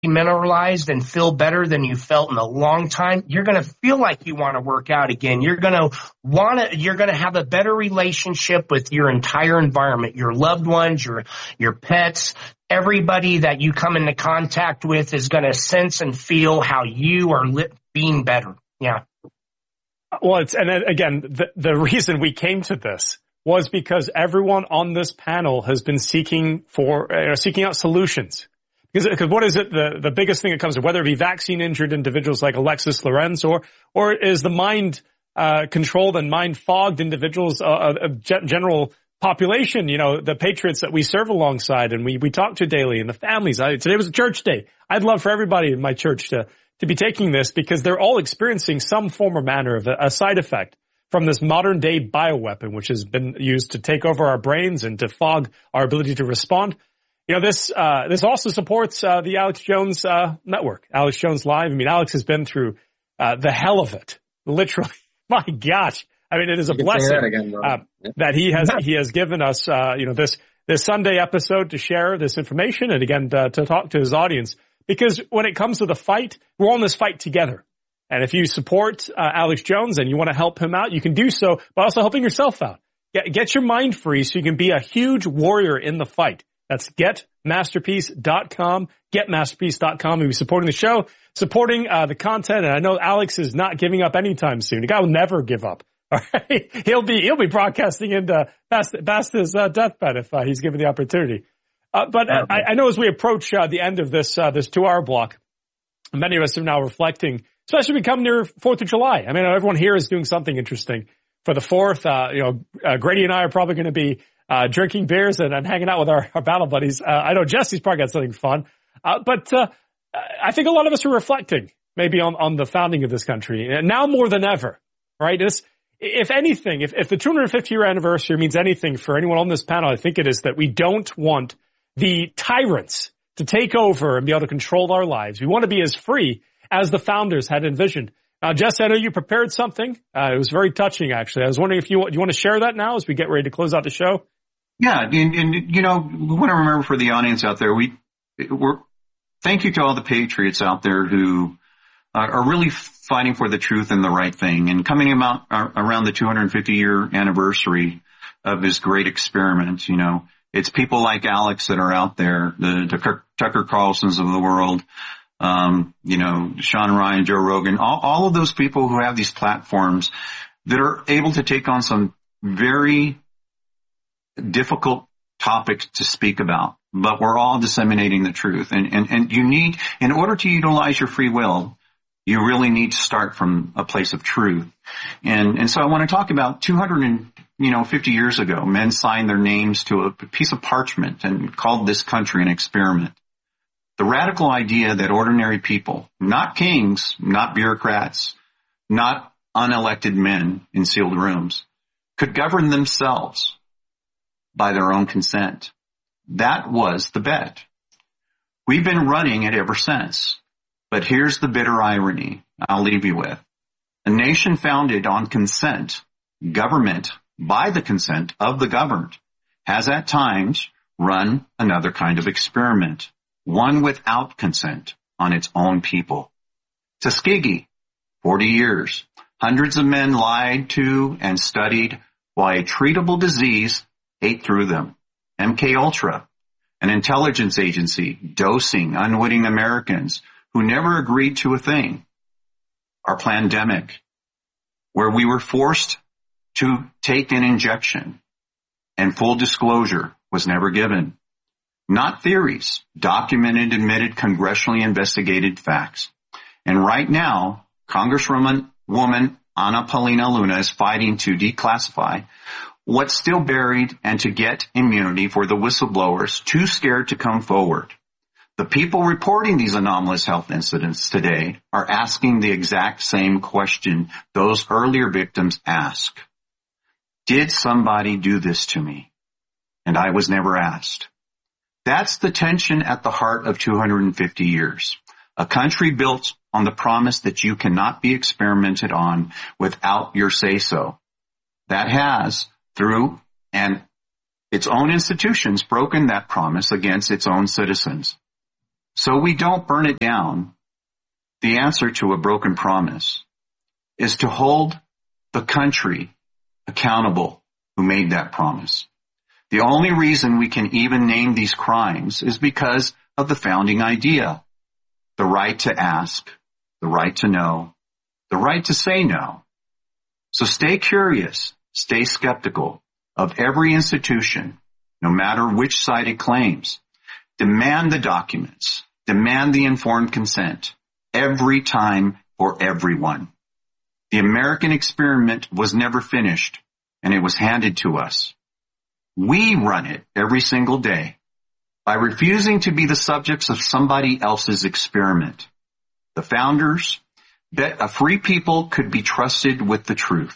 mineralized and feel better than you felt in a long time, you're going to feel like you want to work out again. You're going to have a better relationship with your entire environment, your loved ones, your pets. Everybody that you come into contact with is going to sense and feel how you are being better. Yeah. Well, again, the reason we came to this was because everyone on this panel has been seeking out solutions. Because what is it, the biggest thing that comes to, whether it be vaccine injured individuals like Alexis Lorenz or is the mind controlled and mind fogged individuals, general population, the patriots that we serve alongside and we talk to daily, and the families. Today was a church day. I'd love for everybody in my church to be taking this, because they're all experiencing some form or manner of a side effect from this modern day bioweapon, which has been used to take over our brains and to fog our ability to respond. This also supports the Alex Jones network, Alex Jones Live. I mean, Alex has been through the hell of it, literally. My gosh, I mean, it is a blessing that he has given us, this Sunday episode to share this information and again to talk to his audience. Because when it comes to the fight, we're on this fight together. And if you support Alex Jones and you want to help him out, you can do so by also helping yourself out. Get your mind free so you can be a huge warrior in the fight. That's getmasterpiece.com, getmasterpiece.com. We'll be supporting the show, supporting the content. And I know Alex is not giving up anytime soon. The guy will never give up. All right. He'll be broadcasting into past his deathbed if he's given the opportunity. But I know as we approach the end of this 2-hour block, many of us are now reflecting, especially when we come near 4th of July. I mean, everyone here is doing something interesting for the 4th. Grady and I are probably going to be drinking beers and hanging out with our battle buddies. I know Jesse's probably got something fun. But I think a lot of us are reflecting maybe on the founding of this country. And now more than ever, right? If anything, if the 250-year anniversary means anything for anyone on this panel, I think it is that we don't want the tyrants to take over and be able to control our lives. We want to be as free as the founders had envisioned. Jesse, I know you prepared something. It was very touching, actually. I was wondering if do you want to share that now as we get ready to close out the show? Yeah, and we want to remember for the audience out there, thank you to all the patriots out there who are really fighting for the truth and the right thing, and coming about around the 250-year anniversary of this great experiment. It's people like Alex that are out there, the Tucker Carlsons of the world, Sean Ryan, Joe Rogan, all of those people who have these platforms that are able to take on some very difficult topics to speak about, but we're all disseminating the truth. And you need, in order to utilize your free will, you really need to start from a place of truth. And so I want to talk about 250 years ago, men signed their names to a piece of parchment and called this country an experiment. The radical idea that ordinary people, not kings, not bureaucrats, not unelected men in sealed rooms, could govern themselves by their own consent. That was the bet. We've been running it ever since. But here's the bitter irony I'll leave you with. A nation founded on consent, government by the consent of the governed, has at times run another kind of experiment, one without consent on its own people. Tuskegee, 40 years. Hundreds of men lied to and studied why a treatable disease ate through them. MK Ultra, an intelligence agency dosing unwitting Americans who never agreed to a thing. Our pandemic, where we were forced to take an injection and full disclosure was never given. Not theories, documented, admitted, congressionally investigated facts. And right now, Congresswoman Anna Paulina Luna is fighting to declassify what's still buried and to get immunity for the whistleblowers too scared to come forward. The people reporting these anomalous health incidents today are asking the exact same question those earlier victims asked. Did somebody do this to me? And I was never asked. That's the tension at the heart of 250 years. A country built on the promise that you cannot be experimented on without your say-so. That has, through its own institutions, broken that promise against its own citizens. so we don't burn it down, the answer to a broken promise is to hold the country accountable who made that promise. The only reason we can even name these crimes is because of the founding idea. The right to ask, the right to know, the right to say no. So stay curious, stay skeptical of every institution, no matter which side it claims. Demand the documents, demand the informed consent, every time for everyone. The American experiment was never finished, and it was handed to us. We run it every single day by refusing to be the subjects of somebody else's experiment. The founders bet a free people could be trusted with the truth.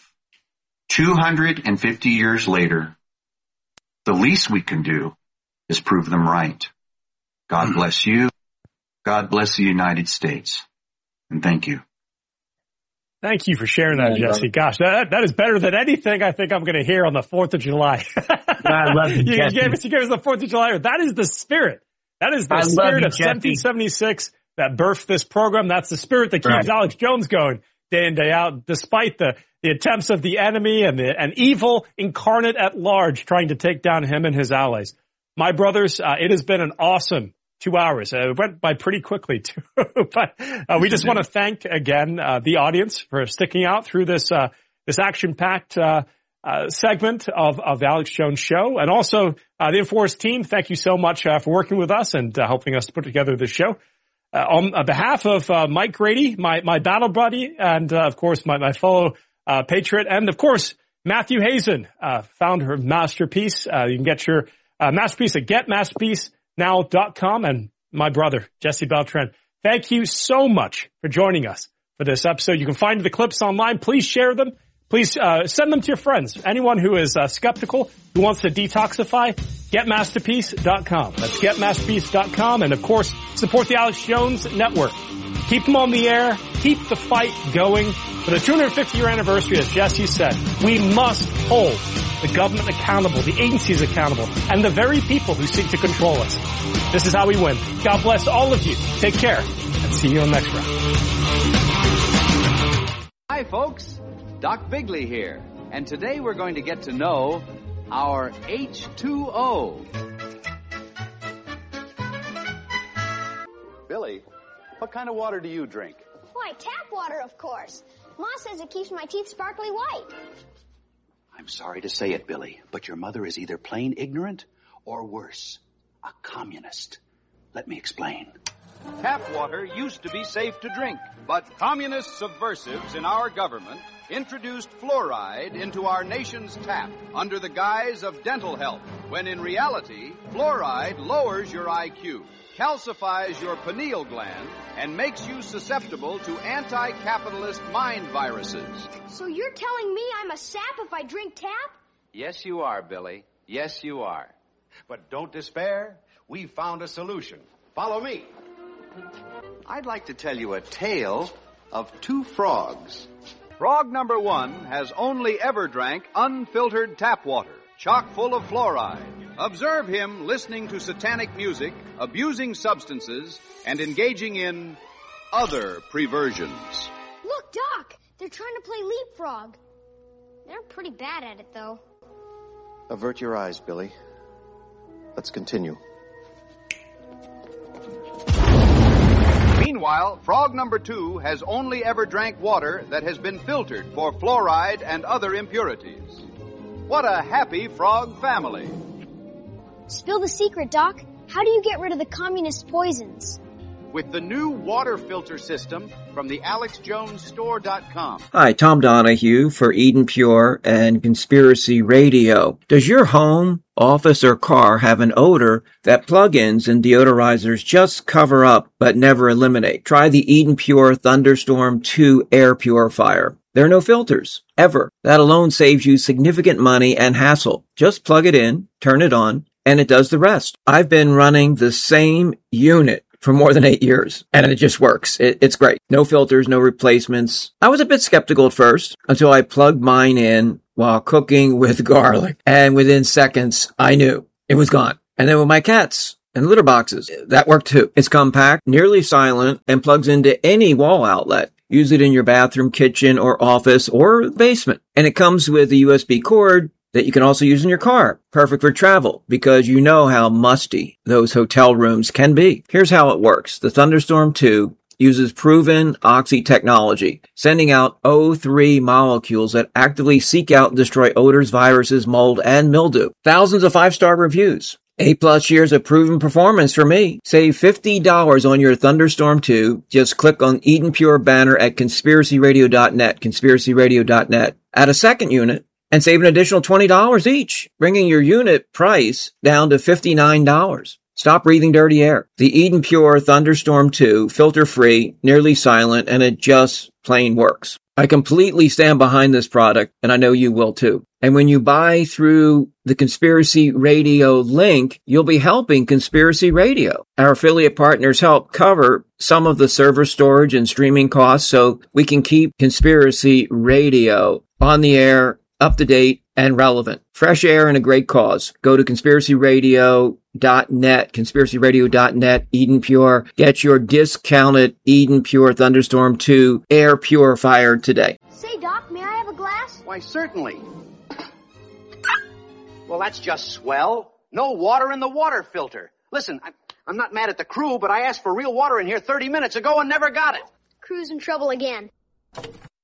250 years later, the least we can do is prove them right. God bless you. God bless the United States. And thank you. Thank you for sharing that, Jesse. Gosh, that is better than anything I think I'm going to hear on the 4th of July. I love it, you gave us the 4th of July. That is the spirit. That is the spirit of 1776 that birthed this program. That's the spirit that keeps Alex Jones going day in, day out, despite the attempts of the enemy and evil incarnate at large trying to take down him and his allies. My brothers, it has been an awesome 2 hours. It went by pretty quickly too, but we just want to thank again the audience for sticking out through this action-packed segment of the Alex Jones Show, and also the InfoWars team. Thank you so much for working with us and helping us to put together this show. On behalf of Mike Grady, my battle buddy, and of course my fellow patriot, and of course Matthew Hazen, founder of Masterpiece. You can get your Masterpiece at getmasterpiecenow.com, and my brother Jesse Beltran. Thank you so much for joining us for this episode. You can find the clips online. Please share them. Please send them to your friends. Anyone who is skeptical, who wants to detoxify, getmasterpiece.com. That's getmasterpiece.com. And, of course, support the Alex Jones Network. Keep them on the air. Keep the fight going. For the 250-year anniversary, as Jesse said, we must hold the government accountable, the agencies accountable, and the very people who seek to control us. This is how we win. God bless all of you. Take care, and see you on the next round. Hi, folks. Doc Bigley here, and today we're going to get to know our H2O. Billy, what kind of water do you drink? Why, tap water, of course. Ma says it keeps my teeth sparkly white. I'm sorry to say it, Billy, but your mother is either plain ignorant or worse, a communist. Let me explain. Tap water used to be safe to drink, but communist subversives in our government introduced fluoride into our nation's tap under the guise of dental health, when in reality, fluoride lowers your IQ, calcifies your pineal gland, and makes you susceptible to anti-capitalist mind viruses. So you're telling me I'm a sap if I drink tap? Yes, you are, Billy. Yes, you are. But don't despair. We've found a solution. Follow me. I'd like to tell you a tale of two frogs. Frog number 1 has only ever drank unfiltered tap water, chock full of fluoride. Observe him listening to satanic music, abusing substances, and engaging in other perversions. Look, Doc, they're trying to play leapfrog. They're pretty bad at it, though. Avert your eyes, Billy. Let's continue. Meanwhile, frog number 2 has only ever drank water that has been filtered for fluoride and other impurities. What a happy frog family. Spill the secret, Doc. How do you get rid of the communist poisons? With the new water filter system from the AlexJonesStore.com. Hi, Tom Donahue for Eden Pure and Conspiracy Radio. Does your home, office, or car have an odor that plug-ins and deodorizers just cover up but never eliminate? Try the Eden Pure Thunderstorm 2 air purifier. There are no filters, ever. That alone saves you significant money and hassle. Just plug it in, turn it on, and it does the rest. I've been running the same unit for more than 8 years, and it just works. It's great. No filters, no replacements. I was a bit skeptical at first until I plugged mine in while cooking with garlic, and within seconds, I knew it was gone. And then with my cats, and litter boxes. That worked too. It's compact, nearly silent, and plugs into any wall outlet. Use it in your bathroom, kitchen, or office, or basement. And it comes with a USB cord that you can also use in your car. Perfect for travel, because you know how musty those hotel rooms can be. Here's how it works. The Thunderstorm 2 uses proven Oxy technology, sending out O3 molecules that actively seek out and destroy odors, viruses, mold, and mildew. Thousands of 5-star reviews. 8+ years of proven performance for me. Save $50 on your Thunderstorm 2. Just click on Eden Pure banner at conspiracyradio.net, conspiracyradio.net. Add a second unit and save an additional $20 each, bringing your unit price down to $59. Stop breathing dirty air. The Eden Pure Thunderstorm 2, filter-free, nearly silent, and it just plain works. I completely stand behind this product, and I know you will too. And when you buy through the Conspiracy Radio link, you'll be helping Conspiracy Radio. Our affiliate partners help cover some of the server storage and streaming costs so we can keep Conspiracy Radio on the air, up to date, and relevant. Fresh air and a great cause. Go to conspiracyradio.net, conspiracyradio.net, Eden Pure. Get your discounted Eden Pure Thunderstorm 2 air purifier today. Say, Doc, may I have a glass? Why, certainly. Well, that's just swell. No water in the water filter. Listen, I'm not mad at the crew, but I asked for real water in here 30 minutes ago and never got it. Crew's in trouble again.